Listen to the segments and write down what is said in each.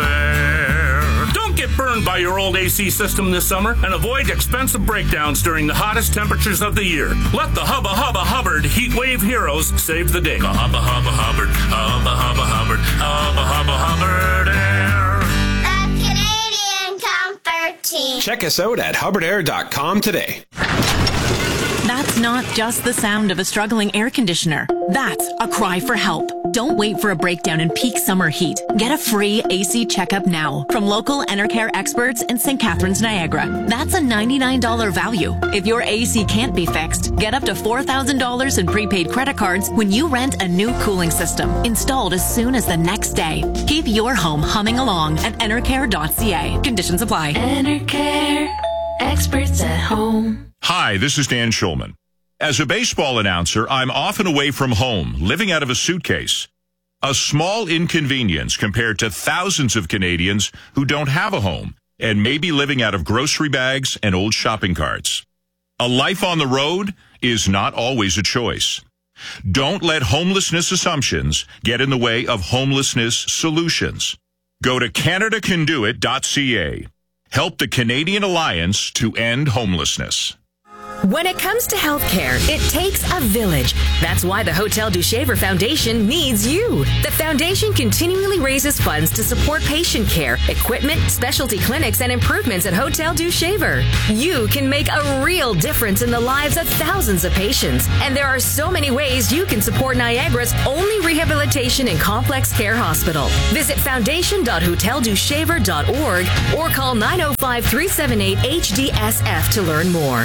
affair. Don't get burned by your old AC system this summer and avoid expensive breakdowns during the hottest temperatures of the year. Let the Hubba Hubba Hubbard Heat Wave Heroes save the day. Hubba Hubba Hubbard, Hubba Hubba Hubbard, Hubba Hubba Hubbard Air. The Canadian Comfort Team. Check us out at hubbardair.com today. That's not just the sound of a struggling air conditioner. That's a cry for help. Don't wait for a breakdown in peak summer heat. Get a free AC checkup now from local Enercare experts in St. Catharines, Niagara. That's a $99 value. If your AC can't be fixed, get up to $4,000 in prepaid credit cards when you rent a new cooling system installed as soon as the next day. Keep your home humming along at enercare.ca. Conditions apply. Enercare, experts at home. Hi, this is Dan Schulman. As a baseball announcer, I'm often away from home, living out of a suitcase. A small inconvenience compared to thousands of Canadians who don't have a home and may be living out of grocery bags and old shopping carts. A life on the road is not always a choice. Don't let homelessness assumptions get in the way of homelessness solutions. Go to CanadaCanDoIt.ca. Help the Canadian Alliance to end homelessness. When it comes to healthcare, it takes a village. That's why the Hotel du Shaver Foundation needs you. The foundation continually raises funds to support patient care, equipment, specialty clinics, and improvements at Hotel du Shaver. You can make a real difference in the lives of thousands of patients. And there are so many ways you can support Niagara's only rehabilitation and complex care hospital. Visit foundation.hoteldushaver.org or call 905-378-HDSF to learn more.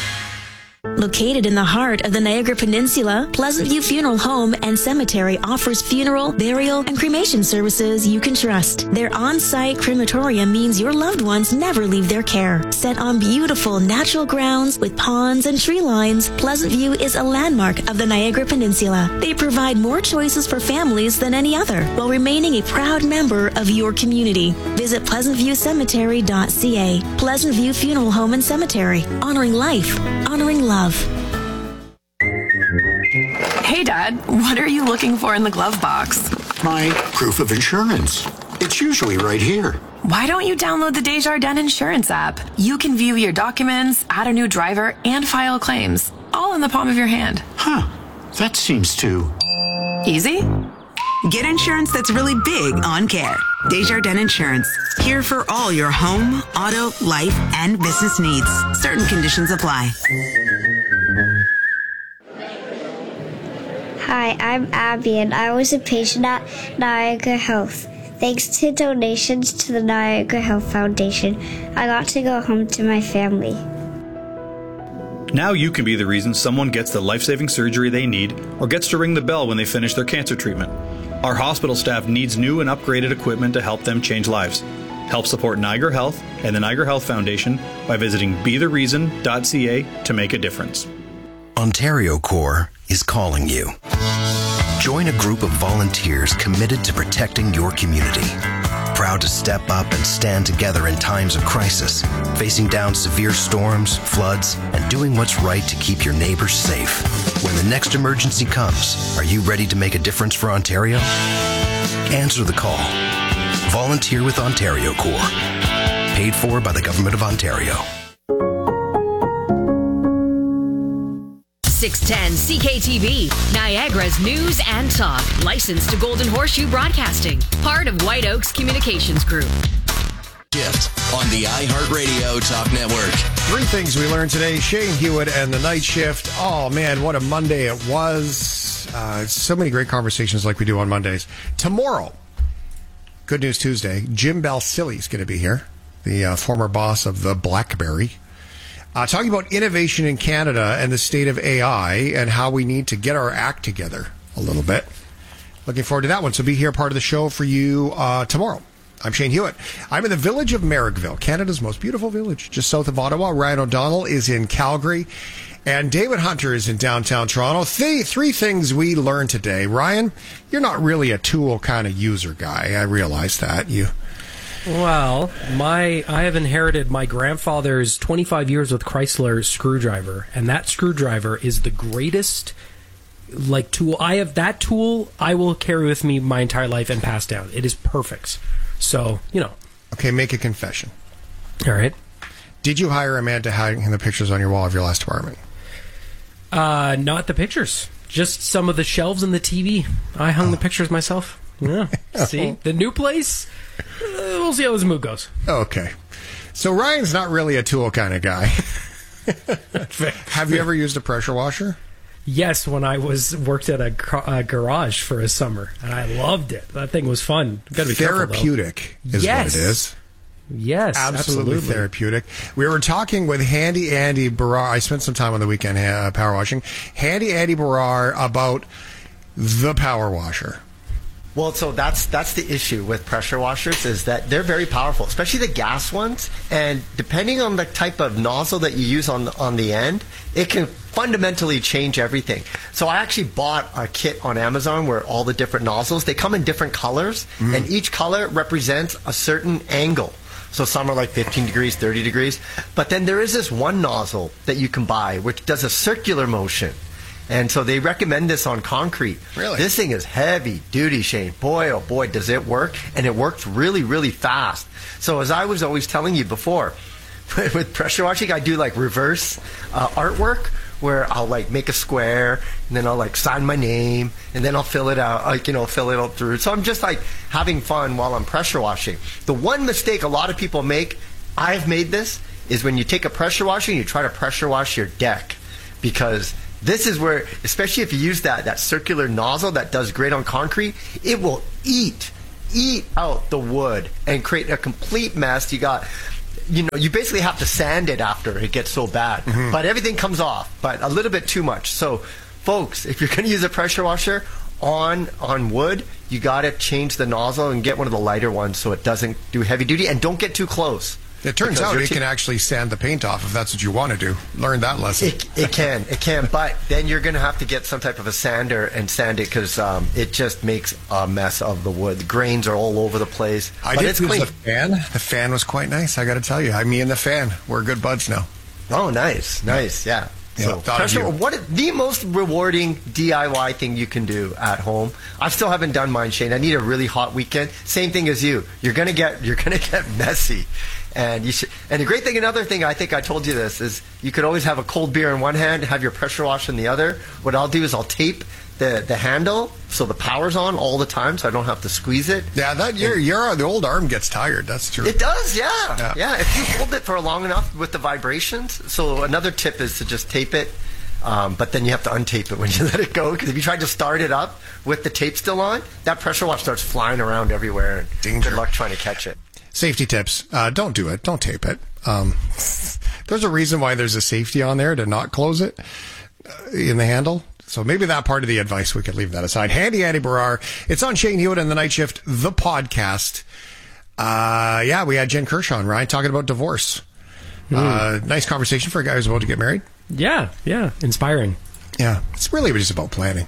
Located in the heart of the Niagara Peninsula, Pleasant View Funeral Home and Cemetery offers funeral, burial, and cremation services you can trust. Their on-site crematorium means your loved ones never leave their care. Set on beautiful natural grounds with ponds and tree lines, Pleasant View is a landmark of the Niagara Peninsula. They provide more choices for families than any other, while remaining a proud member of your community. Visit pleasantviewcemetery.ca. Pleasant View Funeral Home and Cemetery. Honoring life. Honoring love. Hey, Dad, what are you looking for in the glove box? My proof of insurance. It's usually right here. Why don't you download the Desjardins Insurance app? You can view your documents, add a new driver, and file claims, all in the palm of your hand. Huh. That seems too... easy? Get insurance that's really big on care. Desjardins Insurance. Here for all your home, auto, life, and business needs. Certain conditions apply. Hi, I'm Abby, and I was a patient at Niagara Health. Thanks to donations to the Niagara Health Foundation, I got to go home to my family. Now you can be the reason someone gets the life-saving surgery they need or gets to ring the bell when they finish their cancer treatment. Our hospital staff needs new and upgraded equipment to help them change lives. Help support Niagara Health and the Niagara Health Foundation by visiting bethereason.ca to make a difference. Ontario Corps is calling you. Join a group of volunteers committed to protecting your community. Proud to step up and stand together in times of crisis, facing down severe storms, floods, and doing what's right to keep your neighbors safe. When the next emergency comes, are you ready to make a difference for Ontario? Answer the call. Volunteer with Ontario Corps. Paid for by the Government of Ontario. 610 CKTV, Niagara's news and talk. Licensed to Golden Horseshoe Broadcasting. Part of White Oaks Communications Group. Shift on the iHeartRadio Talk Network. Three things we learned today. Shane Hewitt and the night shift. Oh, man, what a Monday it was. So many great conversations like we do on Mondays. Tomorrow, Good News Tuesday, Jim Balsillie is going to be here, the former boss of the BlackBerry. Talking about innovation in Canada and the state of AI and how we need to get our act together a little bit. Looking forward to that one. So be here, part of the show for you tomorrow. I'm Shane Hewitt. I'm in the village of Merrickville, Canada's most beautiful village, just south of Ottawa. Ryan O'Donnell is in Calgary, and David Hunter is in downtown Toronto. Three things we learned today. Ryan, you're not really a tool kind of user guy. I realize that. Well, I have inherited my grandfather's 25 years with Chrysler screwdriver, and that screwdriver is the greatest tool. I have that tool I will carry with me my entire life and pass down. It is perfect. So, Okay, make a confession. All right. Did you hire a man to hang the pictures on your wall of your last apartment? Not the pictures. Just some of the shelves and the TV. I hung the pictures myself. Yeah. See? The new place, we'll see how this mood goes. Okay. So Ryan's not really a tool kind of guy. Have you ever used a pressure washer? Yes, when I worked at a garage for a summer, and I loved it. That thing was fun. Gotta be therapeutic careful, is what it is. Yes, absolutely therapeutic. We were talking with Handy Andy Barrar. I spent some time on the weekend power washing. Handy Andy Barrar about the power washer. Well, so that's the issue with pressure washers is that they're very powerful, especially the gas ones. And depending on the type of nozzle that you use on the end, it can fundamentally change everything. So I actually bought a kit on Amazon where all the different nozzles, they come in different colors, and each color represents a certain angle. So some are like 15 degrees, 30 degrees. But then there is this one nozzle that you can buy which does a circular motion. And so they recommend this on concrete. Really? This thing is heavy duty, Shane. Boy, oh boy, does it work. And it works really, really fast. So as I was always telling you before, with pressure washing, I do like reverse artwork where I'll like make a square and then I'll like sign my name and then I'll fill it out, fill it out through. So I'm just like having fun while I'm pressure washing. The one mistake a lot of people make, I've made this, is when you take a pressure washer and you try to pressure wash your deck, because this is where, especially if you use that circular nozzle that does great on concrete, it will eat out the wood and create a complete mess. You basically have to sand it after it gets so bad. But everything comes off, but a little bit too much. So, folks, if you're going to use a pressure washer on wood, you got to change the nozzle and get one of the lighter ones so it doesn't do heavy duty, and don't get too close. It turns out it can actually sand the paint off if that's what you want to do. Learn that lesson. It can, but then you're going to have to get some type of a sander and sand it because it just makes a mess of the wood. The grains are all over the place. I did use the fan. The fan was quite nice, I got to tell you. Me and the fan, we're good buds now. Oh, nice, yeah. So the most rewarding DIY thing you can do at home? I still haven't done mine, Shane. I need a really hot weekend. Same thing as you. You're gonna get messy. And the great thing, another thing, I think I told you this, is you could always have a cold beer in one hand, have your pressure wash in the other. What I'll do is I'll tape the handle so the power's on all the time, so I don't have to squeeze it. Yeah, the old arm gets tired. That's true. It does, yeah. If you hold it for long enough with the vibrations. So another tip is to just tape it, but then you have to untape it when you let it go, because if you try to start it up with the tape still on, that pressure wash starts flying around everywhere. And good luck trying to catch it. Safety tips. Don't do it. Don't tape it. There's a reason why there's a safety on there to not close it in the handle. So maybe that part of the advice, we could leave that aside. Handy Andy Barrar. It's on Shane Hewitt and the Night Shift, the podcast. We had Jen Kershaw and Ryan talking about divorce. Nice conversation for a guy who's about to get married. Yeah. Inspiring. Yeah. It's really just about planning.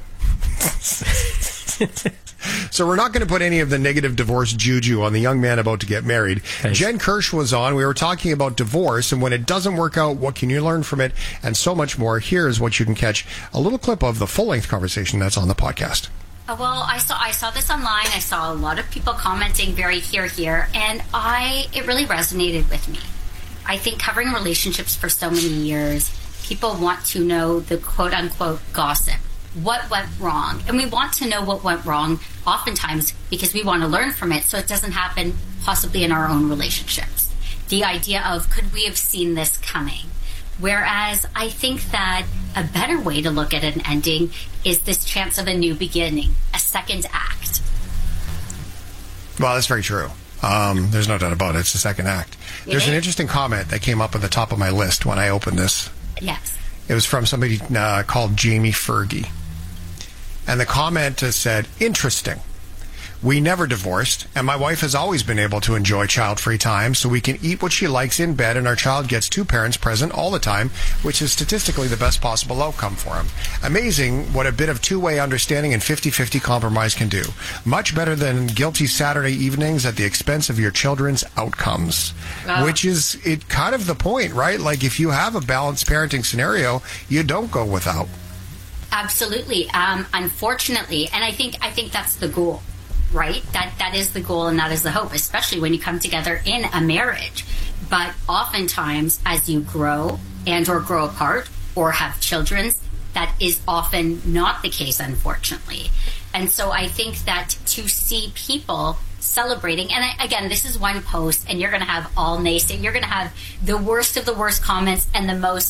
So we're not going to put any of the negative divorce juju on the young man about to get married. Thanks. Jen Kirsch was on. We were talking about divorce, and when it doesn't work out, what can you learn from it, and so much more. Here's what you can catch: a little clip of the full-length conversation that's on the podcast. Well, I saw this online. I saw a lot of people commenting very here, and it really resonated with me. I think covering relationships for so many years, people want to know the quote-unquote gossip. What went wrong? And we want to know what went wrong oftentimes because we want to learn from it so it doesn't happen possibly in our own relationships. The idea of, could we have seen this coming? Whereas I think that a better way to look at an ending is this chance of a new beginning, a second act. Well, that's very true. There's no doubt about it. It's the second act. There's an interesting comment that came up at the top of my list when I opened this. Yes. It was from somebody called Jamie Fergie. And the comment said, interesting. We never divorced, and my wife has always been able to enjoy child-free time, so we can eat what she likes in bed, and our child gets two parents present all the time, which is statistically the best possible outcome for him. Amazing what a bit of two-way understanding and 50-50 compromise can do. Much better than guilty Saturday evenings at the expense of your children's outcomes. Which is kind of the point, right? Like, if you have a balanced parenting scenario, you don't go without. Absolutely. Unfortunately, and I think that's the goal. right? That is the goal and that is the hope, especially when you come together in a marriage. But oftentimes, as you grow and or grow apart or have children, that is often not the case, unfortunately. And so I think that to see people celebrating, and again, this is one post, and you're going to have all naysay. You're going to have the worst of the worst comments and the most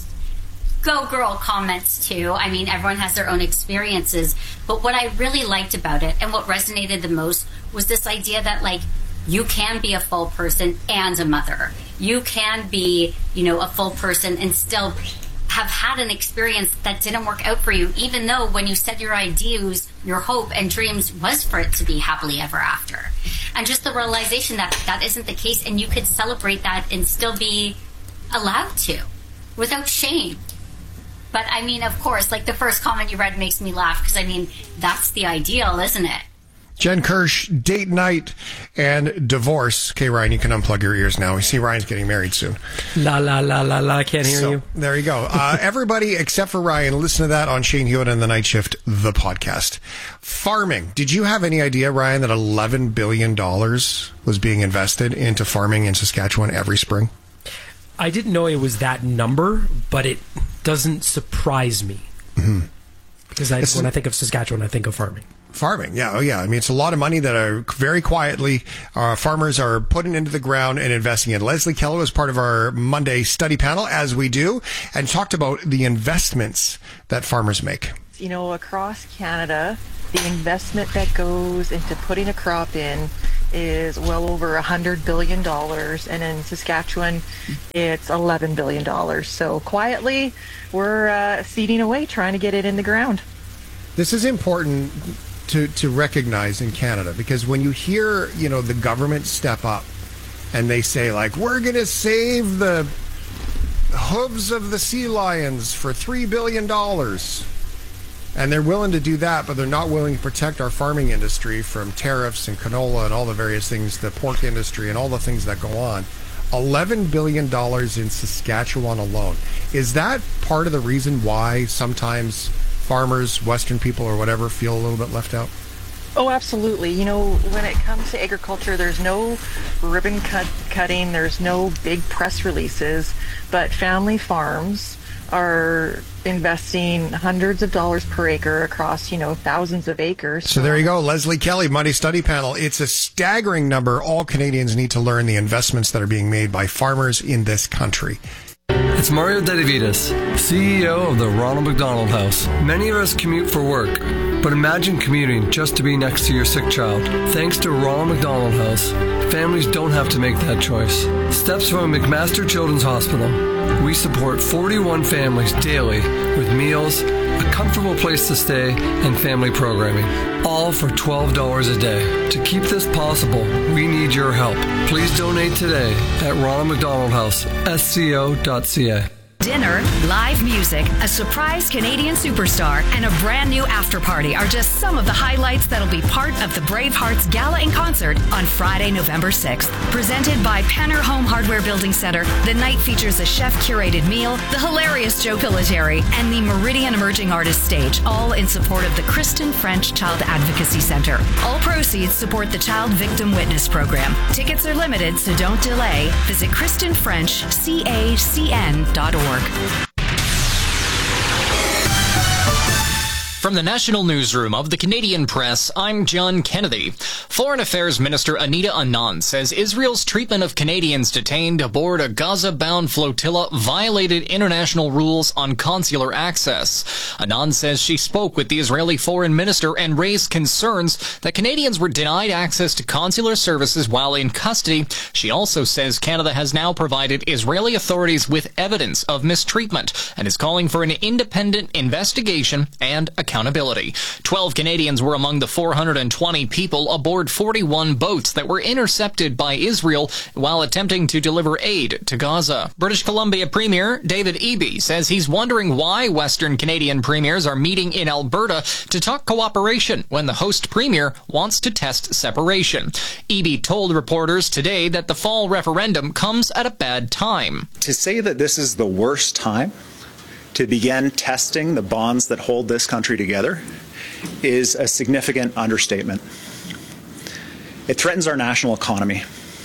go girl comments too. I mean, everyone has their own experiences. But what I really liked about it and what resonated the most was this idea that, like, you can be a full person and a mother. You can be, a full person and still have had an experience that didn't work out for you, even though when you set your ideals, your hope and dreams was for it to be happily ever after. And just the realization that that isn't the case, and you could celebrate that and still be allowed to without shame. But I mean, of course, like the first comment you read makes me laugh because, I mean, that's the ideal, isn't it? Jen Kirsch, date night and divorce. Okay, Ryan, you can unplug your ears now. We see Ryan's getting married soon. La, la, la, la, la. I can't hear you. There you go. Everybody except for Ryan, listen to that on Shane Hewitt and the Night Shift, the podcast. Farming. Did you have any idea, Ryan, that $11 billion was being invested into farming in Saskatchewan every spring? I didn't know it was that number, but it doesn't surprise me. Mm-hmm. Because when I think of Saskatchewan, I think of farming. Farming, yeah. Oh, yeah. I mean, it's a lot of money that are very quietly farmers are putting into the ground and investing in. Leslie Kelly was part of our Monday study panel, as we do, and talked about the investments that farmers make. Across Canada, the investment that goes into putting a crop in is well over $100 billion, and in Saskatchewan, it's $11 billion. So quietly, we're seeding away, trying to get it in the ground. This is important to recognize in Canada, because when you hear, the government step up and they say, like, we're going to save the hooves of the sea lions for $3 billion, and they're willing to do that, but they're not willing to protect our farming industry from tariffs and canola and all the various things, the pork industry and all the things that go on. $11 billion in Saskatchewan alone. Is that part of the reason why sometimes farmers, Western people or whatever, feel a little bit left out? Oh, absolutely. When it comes to agriculture, there's no ribbon cutting, there's no big press releases, but family farms are investing hundreds of dollars per acre across, thousands of acres. So there you go. Leslie Kelly, Monday Study Panel. It's a staggering number. All Canadians need to learn the investments that are being made by farmers in this country. It's Mario Dedivitas, CEO of the Ronald McDonald House. Many of us commute for work, but imagine commuting just to be next to your sick child. Thanks to Ronald McDonald House, families don't have to make that choice. Steps from McMaster Children's Hospital. We support 41 families daily with meals, a comfortable place to stay, and family programming, all for $12 a day. To keep this possible, we need your help. Please donate today at Ronald McDonald House, sco.ca. Dinner, live music, a surprise Canadian superstar, and a brand new after party are just some of the highlights that'll be part of the Bravehearts Gala in Concert on Friday, November 6th. Presented by Penner Home Hardware Building Center, the night features a chef-curated meal, the hilarious Joe Pilateri, and the Meridian Emerging Artists Stage, all in support of the Kristen French Child Advocacy Center. All proceeds support the Child Victim Witness Program. Tickets are limited, so don't delay. Visit KristenFrenchCACN.org. From the National Newsroom of the Canadian Press, I'm John Kennedy. Foreign Affairs Minister Anita Anand says Israel's treatment of Canadians detained aboard a Gaza-bound flotilla violated international rules on consular access. Anand says she spoke with the Israeli foreign minister and raised concerns that Canadians were denied access to consular services while in custody. She also says Canada has now provided Israeli authorities with evidence of mistreatment and is calling for an independent investigation and accountability. 12 Canadians were among the 420 people aboard 41 boats that were intercepted by Israel while attempting to deliver aid to Gaza. British Columbia Premier David Eby says he's wondering why Western Canadian premiers are meeting in Alberta to talk cooperation when the host premier wants to test separation. Eby told reporters today that the fall referendum comes at a bad time. To say that this is the worst time to begin testing the bonds that hold this country together is a significant understatement. It threatens our national economy.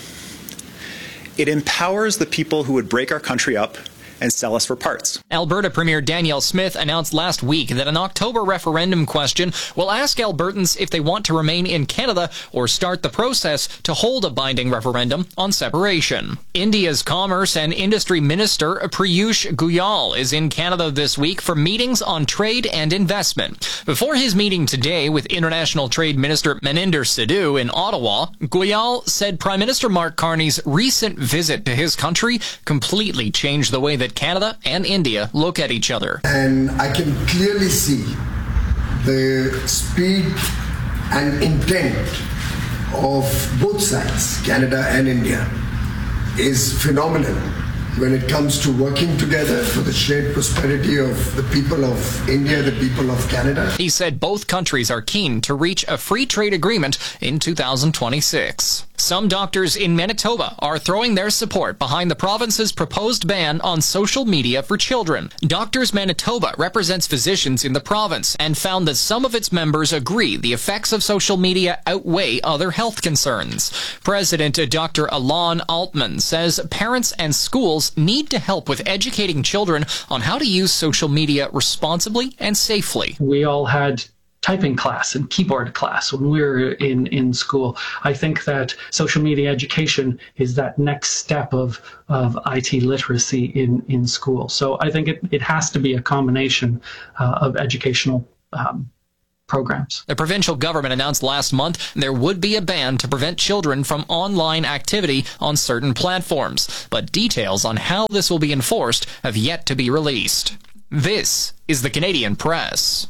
It empowers the people who would break our country up and sell us for parts. Alberta Premier Danielle Smith announced last week that an October referendum question will ask Albertans if they want to remain in Canada or start the process to hold a binding referendum on separation. India's Commerce and Industry Minister Piyush Goyal is in Canada this week for meetings on trade and investment. Before his meeting today with International Trade Minister Maninder Sidhu in Ottawa, Goyal said Prime Minister Mark Carney's recent visit to his country completely changed the way that Canada and India look at each other. And I can clearly see the speed and intent of both sides, Canada and India, is phenomenal when it comes to working together for the shared prosperity of the people of India, the people of Canada. He said both countries are keen to reach a free trade agreement in 2026. Some doctors in Manitoba are throwing their support behind the province's proposed ban on social media for children. Doctors Manitoba represents physicians in the province and found that some of its members agree the effects of social media outweigh other health concerns. President Dr. Alon Altman says parents and schools need to help with educating children on how to use social media responsibly and safely. We all had typing class and keyboard class when we were in school. I think that social media education is that next step of IT literacy in school. So I think it has to be a combination of educational programs. The provincial government announced last month there would be a ban to prevent children from online activity on certain platforms, but details on how this will be enforced have yet to be released. This is the Canadian Press.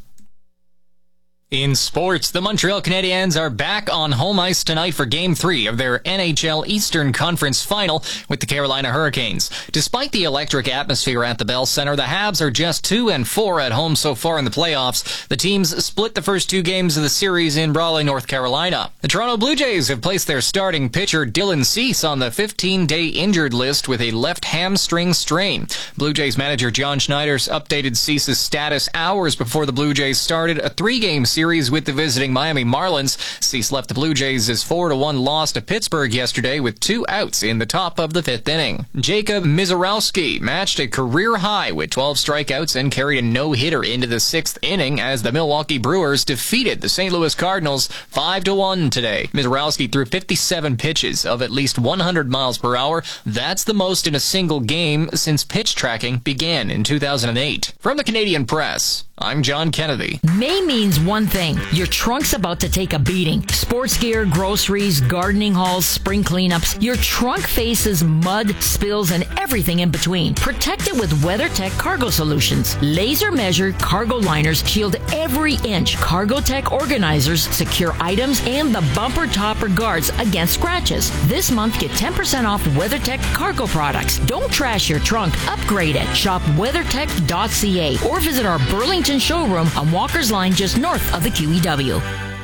In sports, the Montreal Canadiens are back on home ice tonight for Game 3 of their NHL Eastern Conference Final with the Carolina Hurricanes. Despite the electric atmosphere at the Bell Center, the Habs are just 2-4 at home so far in the playoffs. The teams split the first 2 games of the series in Raleigh, North Carolina. The Toronto Blue Jays have placed their starting pitcher Dylan Cease on the 15-day injured list with a left hamstring strain. Blue Jays manager John Schneider's updated Cease's status hours before the Blue Jays started a 3-game series with the visiting Miami Marlins. Cease left the Blue Jays' 4-1 loss to Pittsburgh yesterday with 2 outs in the top of the 5th inning. Jacob Misiorowski matched a career high with 12 strikeouts and carried a no-hitter into the 6th inning as the Milwaukee Brewers defeated the St. Louis Cardinals 5-1 today. Misiorowski threw 57 pitches of at least 100 miles per hour. That's the most in a single game since pitch tracking began in 2008. From the Canadian Press, I'm John Kennedy. May means one thing. Your trunk's about to take a beating. Sports gear, groceries, gardening hauls, spring cleanups. Your trunk faces mud, spills, and everything in between. Protect it with WeatherTech Cargo Solutions. Laser-measured cargo liners shield every inch. CargoTech organizers secure items and the bumper topper guards against scratches. This month, get 10% off WeatherTech cargo products. Don't trash your trunk. Upgrade it. Shop weathertech.ca or visit our Burlington showroom on Walker's Line just north of the QEW.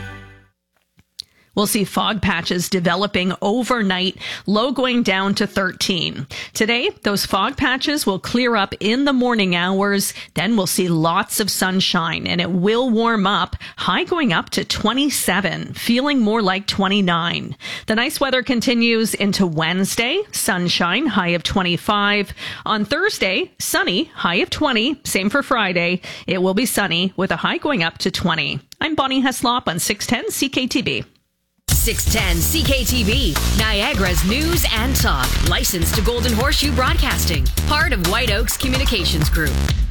We'll see fog patches developing overnight, low going down to 13. Today, those fog patches will clear up in the morning hours. Then we'll see lots of sunshine and it will warm up, high going up to 27, feeling more like 29. The nice weather continues into Wednesday, sunshine, high of 25. On Thursday, sunny, high of 20. Same for Friday. It will be sunny with a high going up to 20. I'm Bonnie Heslop on 610 CKTB. 610 CKTB, Niagara's news and talk. Licensed to Golden Horseshoe Broadcasting. Part of White Oaks Communications Group.